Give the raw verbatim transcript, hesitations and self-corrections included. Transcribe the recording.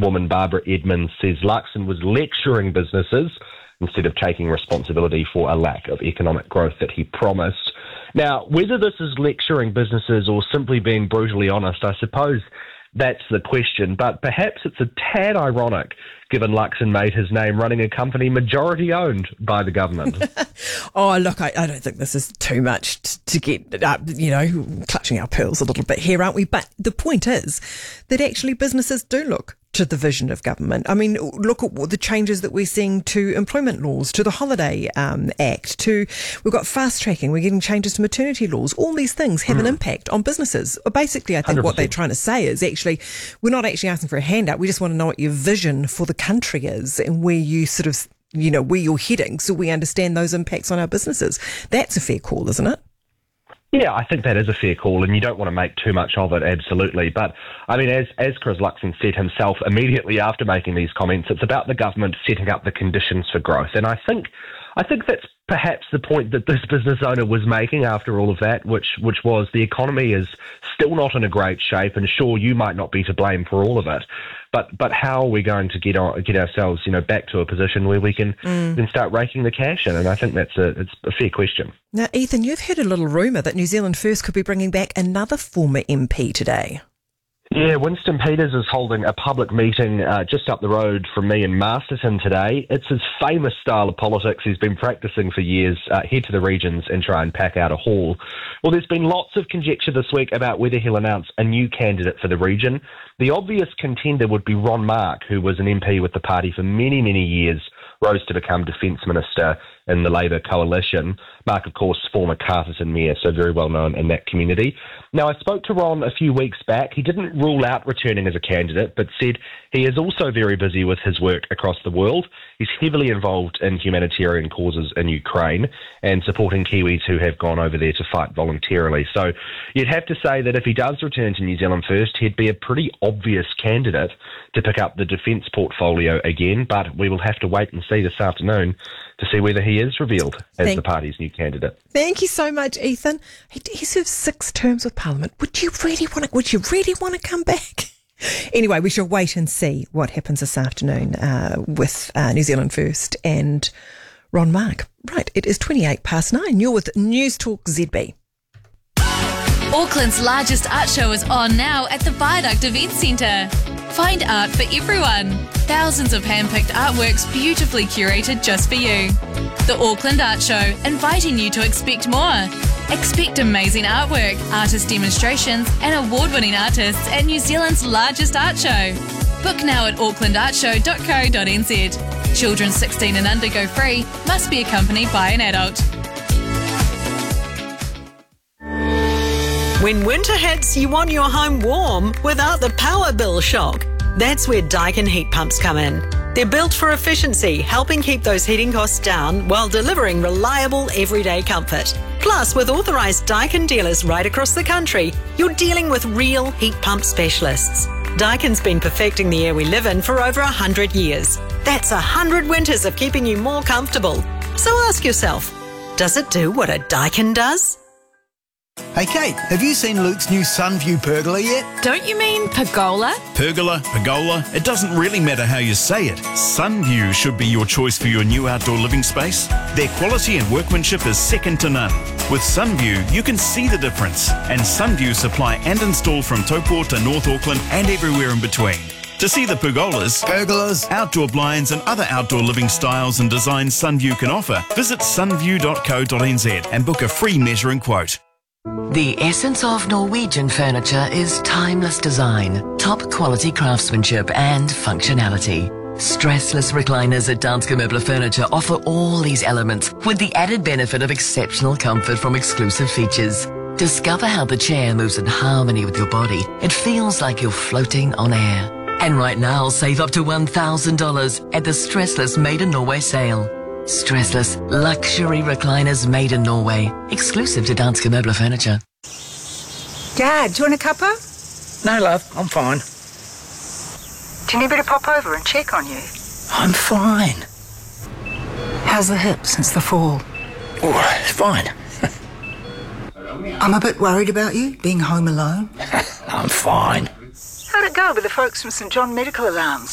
spokeswoman Barbara Edmonds says Luxon was lecturing businesses instead of taking responsibility for a lack of economic growth that he promised. Now, whether this is lecturing businesses or simply being brutally honest, I suppose that's the question, but perhaps it's a tad ironic given Luxon made his name running a company majority owned by the government. Oh, look, I, I don't think this is too much t- to get, uh, you know, clutching our pearls a little bit here, aren't we? But the point is that actually businesses do look to the vision of government. I mean, look at the changes that we're seeing to employment laws, to the Holiday um, Act, to we've got fast tracking, we're getting changes to maternity laws. All these things have mm. an impact on businesses. Basically, I think one hundred percent what they're trying to say is actually, we're not actually asking for a handout. We just want to know what your vision for the country is and where you sort of, you know, where you're heading, so we understand those impacts on our businesses. That's a fair call, isn't it? Yeah, I think that is a fair call, and you don't want to make too much of it, absolutely. But, I mean, as, as Chris Luxon said himself immediately after making these comments, it's about the government setting up the conditions for growth. And I think I think that's perhaps the point that this business owner was making after all of that, which which was the economy is still not in a great shape, and sure, you might not be to blame for all of it, but but how are we going to get our, get ourselves, you know, back to a position where we can mm. then start raking the cash in? And I think that's a it's a fair question. Now, Ethan, you've heard a little rumour that New Zealand First could be bringing back another former M P today. Yeah, Winston Peters is holding a public meeting uh, just up the road from me in Masterton today. It's his famous style of politics he's been practising for years, uh, head to the regions and try and pack out a haul. Well, there's been lots of conjecture this week about whether he'll announce a new candidate for the region. The obvious contender would be Ron Mark, who was an M P with the party for many, many years, rose to become Defence Minister in the Labour coalition. Mark, of course, former Carterton Mayor, so very well known in that community. Now, I spoke to Ron a few weeks back. He didn't rule out returning as a candidate, but said he is also very busy with his work across the world. He's heavily involved in humanitarian causes in Ukraine and supporting Kiwis who have gone over there to fight voluntarily. So you'd have to say that if he does return to New Zealand First, he'd be a pretty obvious candidate to pick up the defence portfolio again, but we will have to wait and see this afternoon to see whether he is revealed as Thank, the party's new candidate. Thank you so much, Ethan. He, he served six terms with Parliament. Would you really want to? Would you really want to come back? Anyway, we shall wait and see what happens this afternoon uh, with uh, New Zealand First and Ron Mark. Right, it is twenty-eight past nine. You're with News Talk Z B. Auckland's largest art show is on now at the Viaduct Event Centre. Find art for everyone. Thousands of hand-picked artworks beautifully curated just for you. The Auckland Art Show, inviting you to expect more. Expect amazing artwork, artist demonstrations and award-winning artists at New Zealand's largest art show. Book now at auckland art show dot co dot n z. Children sixteen and under go free, must be accompanied by an adult. When winter hits, you want your home warm without the power bill shock. That's where Daikin heat pumps come in. They're built for efficiency, helping keep those heating costs down while delivering reliable everyday comfort. Plus, with authorised Daikin dealers right across the country, you're dealing with real heat pump specialists. Daikin's been perfecting the air we live in for over one hundred years. That's one hundred winters of keeping you more comfortable. So ask yourself, does it do what a Daikin does? Hey Kate, have you seen Luke's new Sunview pergola yet? Don't you mean pergola? Pergola, pergola, it doesn't really matter how you say it. Sunview should be your choice for your new outdoor living space. Their quality and workmanship is second to none. With Sunview, you can see the difference. And Sunview supply and install from Taupo to North Auckland and everywhere in between. To see the pergolas, pergolas, outdoor blinds and other outdoor living styles and designs Sunview can offer, visit sunview dot co dot n z and book a free measuring quote. The essence of Norwegian furniture is timeless design, top quality craftsmanship and functionality. Stressless recliners at Danske Møbler Furniture offer all these elements with the added benefit of exceptional comfort from exclusive features. Discover how the chair moves in harmony with your body. It feels like you're floating on air. And right now, save up to one thousand dollars at the Stressless Made in Norway sale. Stressless luxury recliners made in Norway, exclusive to Danske Møbler Furniture. Dad, do you want a cuppa? No, love, I'm fine. Do you need me to pop over and check on you? I'm fine. How's the hip since the fall? Oh, it's fine. I'm a bit worried about you, being home alone. I'm fine. How'd it go with the folks from St John Medical Alarms?